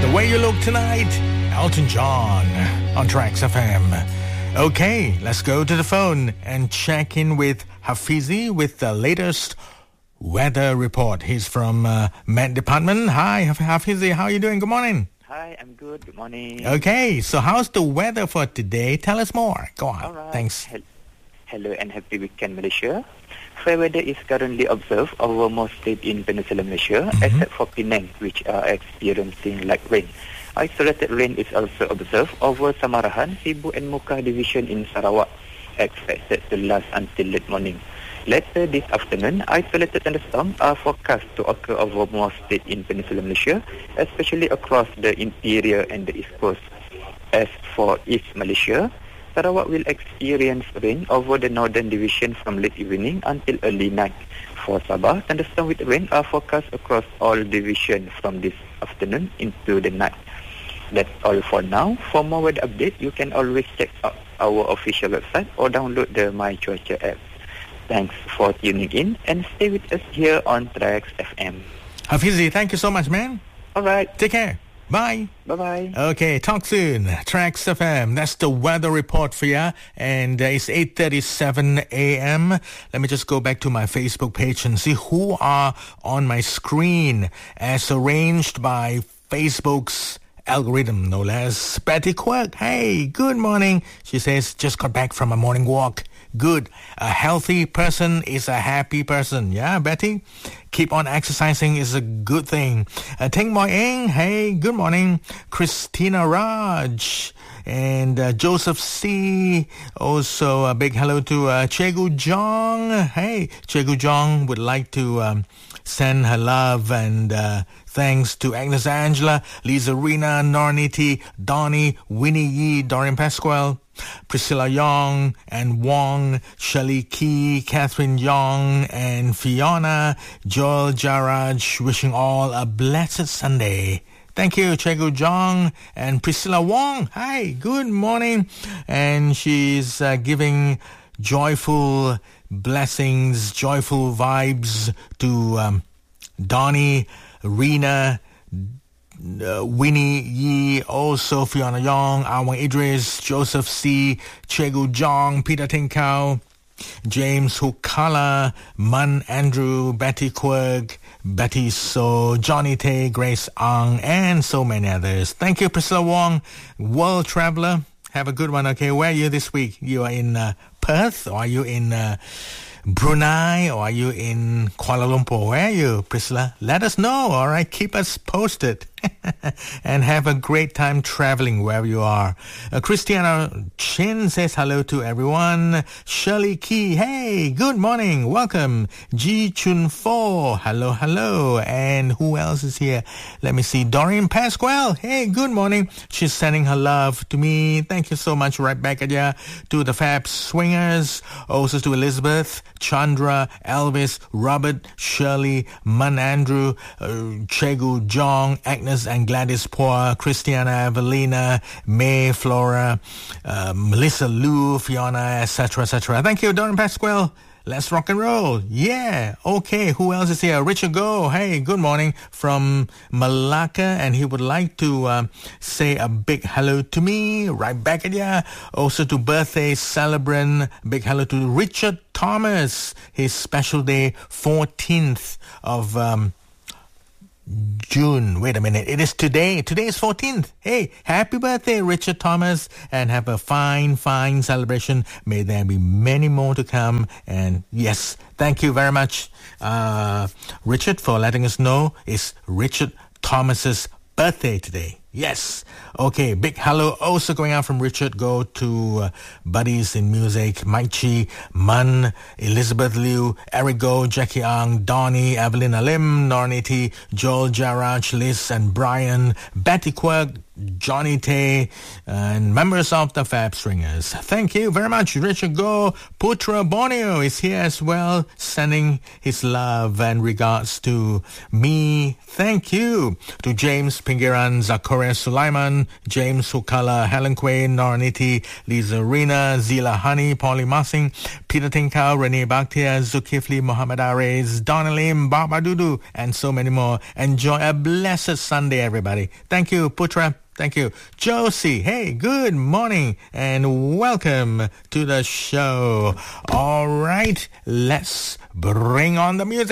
The Way You Look Tonight, Elton John on Tracks FM. Okay, let's go to the phone and check in with Hafizi with the latest weather report. He's from Met Department. Hi, Hafizi, how are you doing? Good morning. Hi, I'm good. Good morning. Okay, so how's the weather for today? Tell us more. Go on. All right. Thanks. Hello and happy weekend, Malaysia. Fair weather is currently observed over most states in Peninsular Malaysia, except for Penang, which are experiencing light rain. Isolated rain is also observed over Samarahan, Sibu and Muka division in Sarawak, expected to last until late morning. Later this afternoon, isolated thunderstorms are forecast to occur over most states in Peninsular Malaysia, especially across the interior and the east coast. As for East Malaysia, Sarawak will experience rain over the northern division from late evening until early night. For Sabah, thunderstorms with rain are forecast across all divisions from this afternoon into the night. That's all for now. For more weather update, you can always check out our official website or download the My Cuaca app. Thanks for tuning in and stay with us here on Tracks FM. Hafizi, thank you so much, man. All right. Take care. Bye. Bye-bye. Okay, talk soon. Tracks FM. That's the weather report for you. And it's 8:37 a.m. Let me just go back to my Facebook page and see who are on my screen as arranged by Facebook's algorithm, no less. Betty Quirk. Hey, good morning. She says, just got back from a morning walk. Good. A healthy person is a happy person. Yeah, Betty? Keep on exercising is a good thing. Teng Moi Eng. Hey, good morning. Christina Raj. And Joseph C. Also, a big hello to Chegu Jong. Hey, Chegu Jong would like to send her love and thanks to Agnes Angela, Lisa Rina, Norniti, Donnie, Winnie Yee, Dorian Pasquale, Priscilla Yong and Wong, Shelley Key, Catherine Yong and Fiona, Joel Jaraj, wishing all a blessed Sunday. Thank you, Chegu Jong and Priscilla Wong. Hi, good morning. And she's giving joyful blessings, joyful vibes to Donnie, Rena, Winnie Yee, also Fiona Yong, Awang Idris, Joseph C, Chegu Jong, Peter Tinkau, James Hukala, Man Andrew, Betty Quirk, Betty So, Johnny Tay, Grace Ang, and so many others. Thank you, Priscilla Wong, World Traveller. Have a good one. Okay, where are you this week? You are in Perth, or are you in Brunei, or are you in Kuala Lumpur? Where are you, Priscilla? Let us know, all right? Keep us posted. And have a great time traveling wherever you are. Christiana Chin says hello to everyone. Shirley Key, hey, good morning. Welcome. Ji Chun Fo, hello, hello. And who else is here? Let me see. Dorian Pasquale, hey, good morning. She's sending her love to me. Thank you so much. Right back at you. To the Fab Swingers. Also to Elizabeth, Chandra, Elvis, Robert, Shirley, Man Andrew, Chegu Jong, Agnes and Gladys Poor, Christiana, Evelina, May, Flora, Melissa Lou, Fiona, etc., etc. Thank you, Dorian Pasquale. Let's rock and roll. Yeah. Okay. Who else is here? Richard Go. Hey, good morning from Malacca. And he would like to say a big hello to me. Right back at ya. Also to birthday celebrant. Big hello to Richard Thomas. His special day, 14th of June. Wait a minute. It is today. Today is 14th. Hey, happy birthday, Richard Thomas. And have a fine, fine celebration. May there be many more to come. And yes, thank you very much, Richard, for letting us know it's Richard Thomas's birthday today. Yes. Okay, big hello also going out from Richard. Go to Buddies in Music, Mike Chi, Man, Elizabeth Liu, Eric Go, Jackie Ang, Donnie, Evelyn Lim, Norniti, Joel Jaraj, Liz and Brian, Betty Quirk, Johnny Tay, and members of the Fab Stringers. Thank you very much. Richard Go, Putra Borneo is here as well, sending his love and regards to me. Thank you to James Pingiran, Zakaria Sulaiman, James Hukala, Helen Quain, Noraniti, Lisa Rina, Zila Hani, Polly Massing, Peter Tinkau, Renee Bakhtia, Zulkifli, Mohammed Arez, Donalim, Baba Dudu, and so many more. Enjoy a blessed Sunday, everybody. Thank you, Putra. Thank you. Josie, hey, good morning and welcome to the show. All right, let's bring on the music.